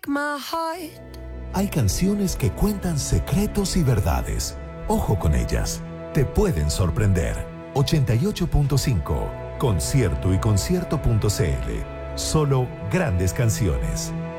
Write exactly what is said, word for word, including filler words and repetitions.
break my heart. Hay canciones que cuentan secretos y verdades. Ojo con ellas. Te pueden sorprender. ochenta y ocho punto cinco. Concierto y concierto punto c l. Solo grandes canciones.